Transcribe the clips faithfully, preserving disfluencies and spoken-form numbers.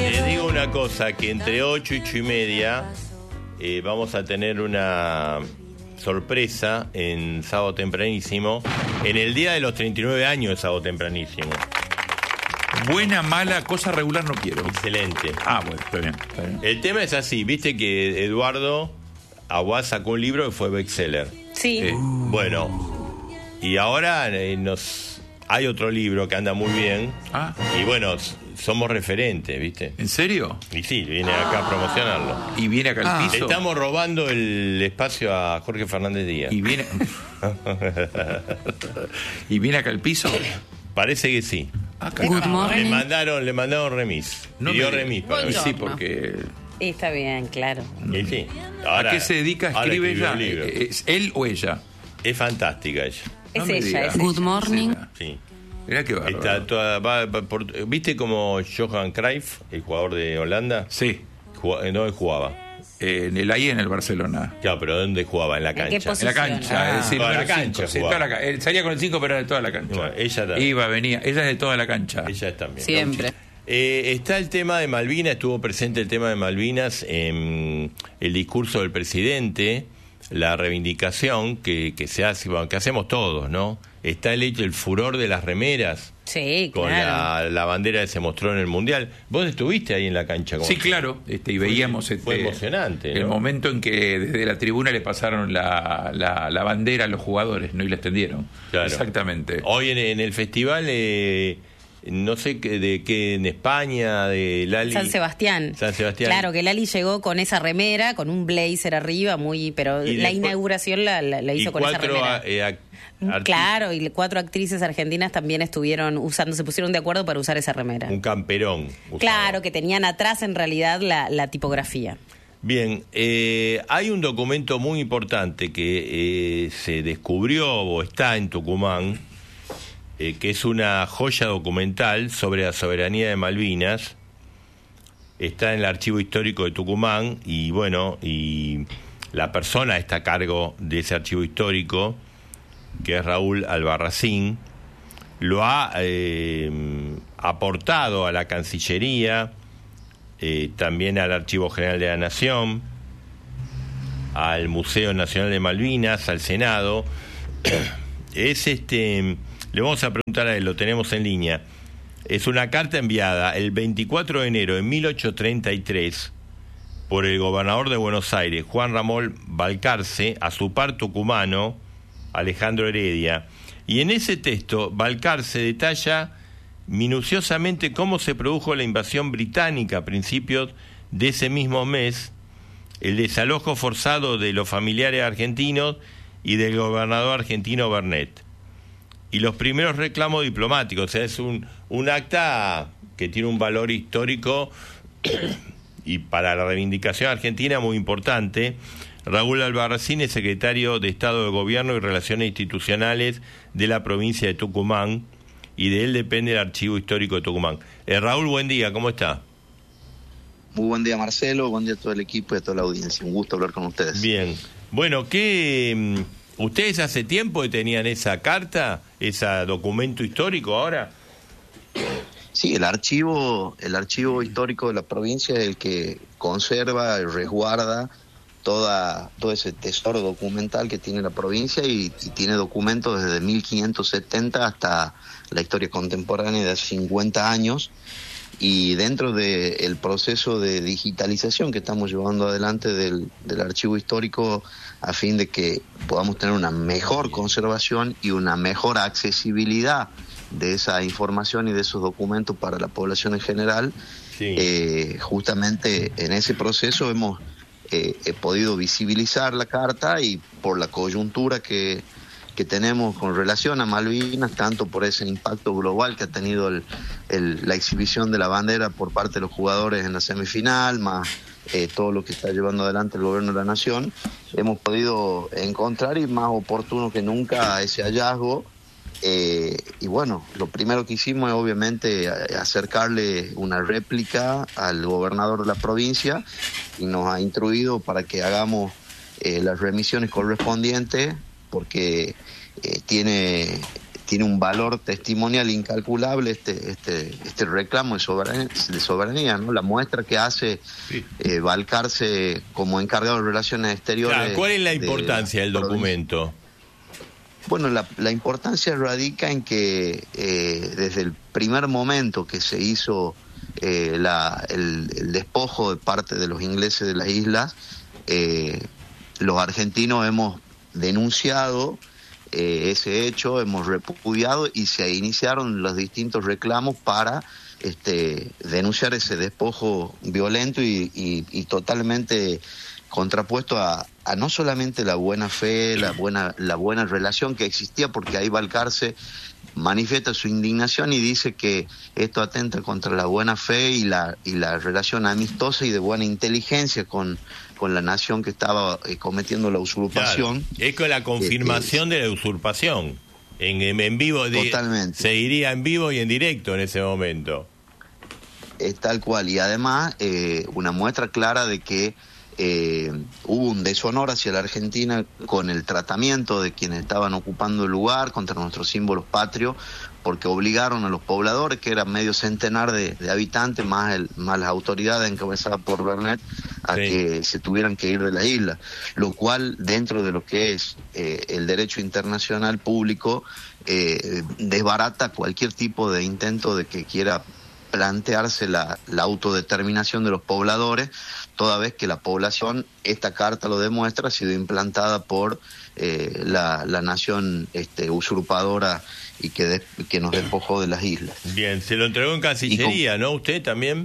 Les digo una cosa, que entre ocho y ocho y media eh, vamos a tener una sorpresa en Sábado Tempranísimo, en el día de los treinta y nueve años de Sábado Tempranísimo. Buena, mala, cosa regular no quiero. Excelente. Ah, bueno, está bien, está bien. El tema es así, viste que Eduardo Aguad sacó un libro que fue bestseller. Sí. Eh, bueno, y ahora eh, nos hay otro libro que anda muy bien. Ah. Y bueno, somos referentes, ¿viste? ¿En serio? Y sí, viene acá a promocionarlo. ¿Y viene acá al Ah. piso? Le estamos robando el espacio a Jorge Fernández Díaz. ¿Y viene... ¿Y viene acá al piso? Parece que sí. Ah, Good caramba. Le morning. mandaron, le mandaron remis. No Pidió me- remis para Bueno. ver. Sí, porque... Y está bien, claro. Y sí. ¿A Ahora- qué se dedica? ahora ¿Escribe escribió ella? un libro. ¿Es él o ella? Es fantástica ella. Es No me ella, digas. es ella. Good morning. Sí. Mirá qué bárbaro. Está toda, va- va por- ¿Viste como Johan Cruyff, el jugador de Holanda? Sí. Jugaba- no, él jugaba. Eh, en el ahí en el Barcelona. Claro, pero ¿dónde jugaba? En la ¿En qué cancha. En la posición? cancha, Ah, es decir, toda la número cancha cinco, sí, jugaba. toda la ca- él salía con el cinco, pero era de toda la cancha. Bueno, ella también. Iba, venía. Ella es de toda la cancha. Ella es también. Siempre. Eh, está el tema de Malvinas, estuvo presente el tema de Malvinas en el discurso del presidente, la reivindicación que, que se hace, bueno, que hacemos todos, ¿no? Está el hecho, el furor de las remeras Sí, con claro. la, la bandera que se mostró en el Mundial. ¿Vos estuviste ahí en la cancha? Sí, claro. Este, y veíamos este, fue emocionante, el ¿no? momento en que desde la tribuna le pasaron la, la, la bandera a los jugadores, ¿no? Y la extendieron. Claro. Exactamente. Hoy en, en el festival, eh, no sé qué- de qué, en España, de Lali. San Sebastián. San Sebastián. Claro, que Lali llegó con esa remera, con un blazer arriba, muy, pero Y la después- inauguración la, la- la hizo y con esa cuatro remera. eh, ac- arti- Claro, y cuatro actrices argentinas también estuvieron usando, se pusieron de acuerdo para usar esa remera. Un camperón. usaba. Claro, que tenían atrás en realidad la, la tipografía. Bien, eh, hay un documento muy importante que eh, se descubrió o está en Tucumán, eh, que es una joya documental sobre la soberanía de Malvinas. Está en el Archivo Histórico de Tucumán y bueno, y la persona está a cargo de ese archivo histórico, que es Raúl Albarracín, lo ha eh, aportado a la Cancillería, eh, también al Archivo General de la Nación, al Museo Nacional de Malvinas, al Senado. Es este, le vamos a preguntar a él, lo tenemos en línea. Es una carta enviada el veinticuatro de enero de mil ochocientos treinta y tres por el gobernador de Buenos Aires, Juan Ramón Balcarce, a su par tucumano, Alejandro Heredia. Y en ese texto, Balcarce detalla minuciosamente cómo se produjo la invasión británica a principios de ese mismo mes, el desalojo forzado de los familiares argentinos y del gobernador argentino Bernet, y los primeros reclamos diplomáticos. O sea, es un, un acta que tiene un valor histórico y para la reivindicación argentina muy importante. Raúl Albarracín es secretario de Estado de Gobierno y Relaciones Institucionales de la provincia de Tucumán, y de él depende el Archivo Histórico de Tucumán. Eh, Raúl, buen día, ¿cómo está? Muy buen día, Marcelo, buen día a todo el equipo y a toda la audiencia. Un gusto hablar con ustedes. Bien. Bueno, ¿qué, ¿ustedes hace tiempo que tenían esa carta, ese documento histórico ahora? Sí, el archivo, el archivo histórico de la provincia es el que conserva y resguarda toda, todo ese tesoro documental que tiene la provincia y, y tiene documentos desde mil quinientos setenta hasta la historia contemporánea de hace cincuenta años. Y dentro del proceso de digitalización que estamos llevando adelante del, del archivo histórico, a fin de que podamos tener una mejor conservación y una mejor accesibilidad de esa información y de esos documentos para la población en general, Sí. eh, justamente en ese proceso hemos eh, he podido visibilizar la carta, y por la coyuntura que que tenemos con relación a Malvinas, tanto por ese impacto global que ha tenido el, el, la exhibición de la bandera por parte de los jugadores en la semifinal, más eh, todo lo que está llevando adelante el gobierno de la nación, hemos podido encontrar, y más oportuno que nunca, ese hallazgo. Eh, y bueno, lo primero que hicimos es obviamente acercarle una réplica al gobernador de la provincia, y nos ha instruido para que hagamos eh, las remisiones correspondientes, porque eh, tiene, tiene un valor testimonial incalculable este este este reclamo de soberanía, de soberanía, ¿no? La muestra que hace sí. eh, Balcarce como encargado de Relaciones Exteriores. Claro, ¿cuál es la importancia de, del documento? Bueno, la, la importancia radica en que eh, desde el primer momento que se hizo eh, la, el, el despojo de parte de los ingleses de las islas, eh, los argentinos hemos denunciado eh, ese hecho, hemos repudiado y se iniciaron los distintos reclamos para este, denunciar ese despojo violento y, y, y totalmente contrapuesto a, a no solamente la buena fe, la buena, la buena relación que existía, porque ahí Balcarce manifiesta su indignación y dice que esto atenta contra la buena fe y la y la relación amistosa y de buena inteligencia con, con la nación que estaba eh, cometiendo la usurpación. Claro, es con la confirmación eh, de la usurpación. En, en, en vivo, totalmente. Se iría en vivo y en directo en ese momento. Es tal cual, y además eh, una muestra clara de que Eh, hubo un deshonor hacia la Argentina con el tratamiento de quienes estaban ocupando el lugar contra nuestros símbolos patrios, porque obligaron a los pobladores, que eran medio centenar de, de habitantes, más, el, más las autoridades encabezadas por Bernet, a sí. que se tuvieran que ir de la isla, lo cual dentro de lo que es eh, el derecho internacional público eh, desbarata cualquier tipo de intento de que quiera plantearse la, la autodeterminación de los pobladores, toda vez que la población, esta carta lo demuestra, ha sido implantada por eh, la, la nación este, usurpadora y que, de, que nos despojó de las islas. Bien, se lo entregó en Cancillería, con, ¿no? ¿Usted también?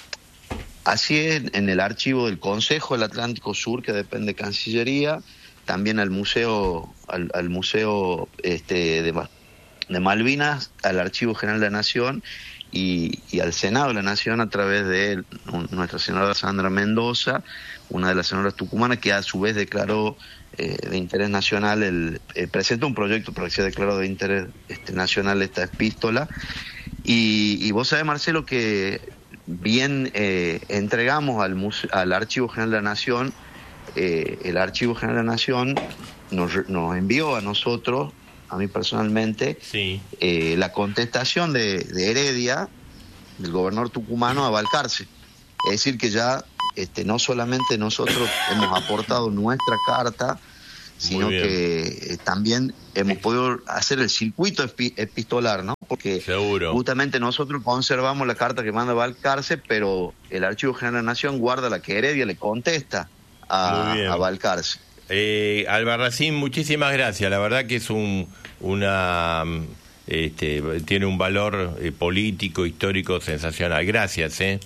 Así es, en el archivo del Consejo del Atlántico Sur, que depende de Cancillería, también al museo, al, al museo este, de, de Malvinas, al Archivo General de la Nación, Y, y al Senado de la Nación a través de un, nuestra senadora Sandra Mendoza, una de las senadoras tucumanas que a su vez declaró eh, de interés nacional, el, eh, presentó un proyecto para que se declaró de interés este, nacional esta epístola. Y, y vos sabés, Marcelo, que bien eh, entregamos al, muse- al Archivo General de la Nación, eh, el Archivo General de la Nación nos, nos envió a nosotros, a mí personalmente, sí. eh, la contestación de, de Heredia, del gobernador tucumano, a Balcarce. Es decir, que ya este, no solamente nosotros hemos aportado nuestra carta, sino que eh, también hemos podido hacer el circuito epi- epistolar, ¿no? Porque Seguro. justamente nosotros conservamos la carta que manda Balcarce, pero el Archivo General de la Nación guarda la que Heredia le contesta a, a Balcarce. Eh, Albarracín, muchísimas gracias. La verdad que es un una este, tiene un valor eh, político, histórico sensacional. Gracias, eh.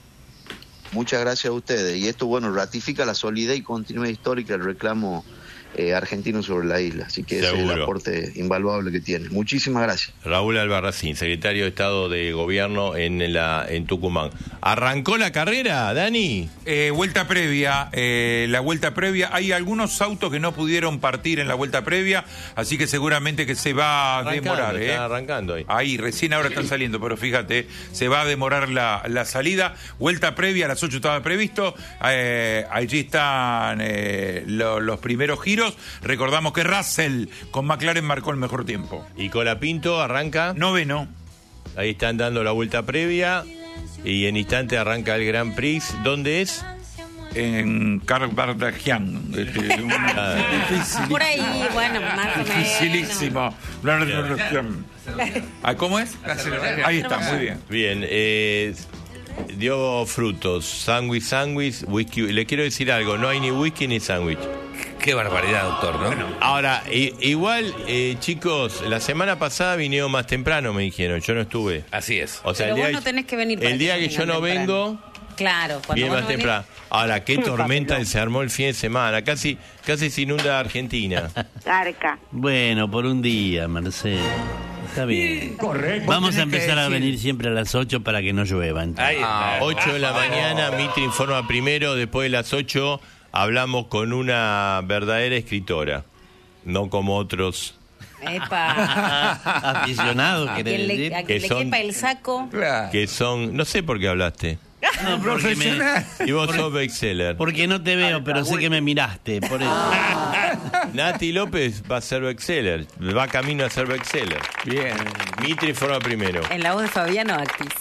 Muchas gracias a ustedes. Y esto, bueno, ratifica la solidez y continuidad histórica del reclamo eh, argentino sobre la isla. Así que ese es el aporte invaluable que tiene. Muchísimas gracias. Raúl Albarracín, secretario de Estado de Gobierno en la en Tucumán. ¿Arrancó la carrera, Dani? Eh, vuelta previa, eh, la vuelta previa. Hay algunos autos que no pudieron partir en la vuelta previa, así que seguramente que se va a arrancando, demorar. Está eh. arrancando ahí. Ahí, recién ahora están saliendo, pero fíjate, se va a demorar la, la salida. Vuelta previa, a las ocho estaba previsto. Eh, allí están eh, lo, los primeros giros. Recordamos que Russell con McLaren marcó el mejor tiempo. Y Colapinto arranca. Noveno. Ahí están dando la vuelta previa. Y en instante arranca el Grand Prix. ¿Dónde es? En Carbardagian. Por ahí, bueno, más o menos. Dificilísimo. ¿Cómo es? Ahí está, muy bien. Bien, eh, dio frutos. Sándwich, sándwich, whisky. Le quiero decir algo, no hay ni whisky ni sándwich. Qué barbaridad, doctor, ¿no? Bueno, ahora, i- igual, eh, chicos, la semana pasada vinieron más temprano, me dijeron, yo no estuve. Así es. O sea, Pero el vos día, no tenés que venir para el día que yo no temprano. vengo, Claro, cuando viene vos más no venís- temprano. Ahora, qué tormenta se armó el fin de semana, casi casi se inunda Argentina. Garca. Bueno, por un día, Marcelo. Está bien. Correcto. Vamos a empezar a venir siempre a las ocho para que no llueva. Ahí está. ocho de la mañana, Mitre informa primero, después de las ocho hablamos con una verdadera escritora, no como otros Epa. Aficionado, A querés quien le, decir. a quien Que le son- quepa el saco. que son, no sé por qué hablaste. No, porque me, Y vos sos bestseller. porque no te veo, pero sé que me miraste. Por eso. Nati López va a ser bestseller. Va camino a ser bestseller. Bien. Mitre forma primero. En la voz de Fabiano Actis.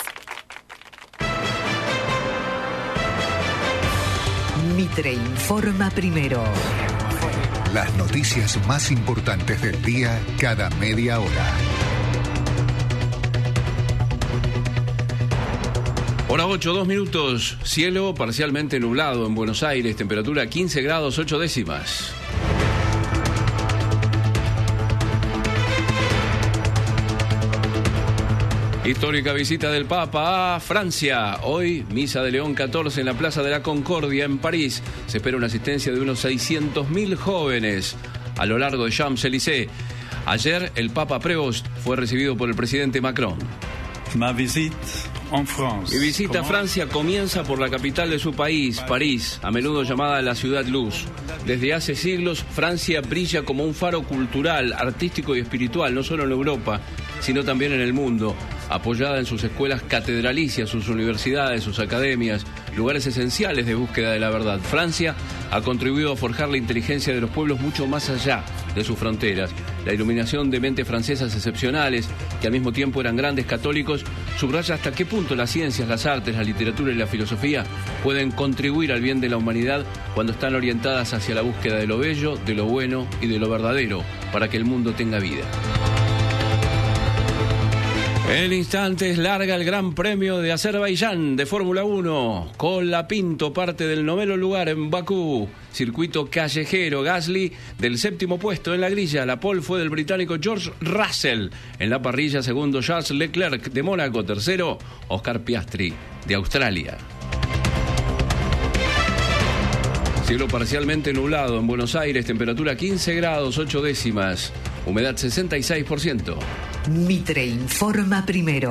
Mitre informa primero. Las noticias más importantes del día cada media hora. Hora ocho, dos minutos. Cielo parcialmente nublado en Buenos Aires. Temperatura quince grados, ocho décimas. Histórica visita del Papa a Francia. Hoy, misa de León catorce en la Plaza de la Concordia en París. Se espera una asistencia de unos seiscientos mil jóvenes a lo largo de Champs-Élysées. Ayer, el Papa Prevost fue recibido por el presidente Macron. Ma visite en France. Mi visita a Francia comienza por la capital de su país, París, a menudo llamada la Ciudad Luz. Desde hace siglos, Francia brilla como un faro cultural, artístico y espiritual, no solo en Europa, sino también en el mundo, apoyada en sus escuelas catedralicias, sus universidades, sus academias, lugares esenciales de búsqueda de la verdad. Francia ha contribuido a forjar la inteligencia de los pueblos mucho más allá de sus fronteras. La iluminación de mentes francesas excepcionales, que al mismo tiempo eran grandes católicos, subraya hasta qué punto las ciencias, las artes, la literatura y la filosofía pueden contribuir al bien de la humanidad cuando están orientadas hacia la búsqueda de lo bello, de lo bueno y de lo verdadero, para que el mundo tenga vida. En instantes larga el Gran Premio de Azerbaiyán de Fórmula uno. Colapinto parte del noveno lugar en Bakú. Circuito callejero. Gasly del séptimo puesto en la grilla. La pole fue del británico George Russell. En la parrilla segundo Charles Leclerc de Mónaco. Tercero Oscar Piastri de Australia. Cielo parcialmente nublado en Buenos Aires. Temperatura quince grados, ocho décimas. Humedad sesenta y seis por ciento. Mitre informa primero.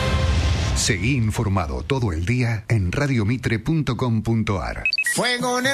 Seguí informado todo el día en radiomitre punto com punto ar. Fuego en el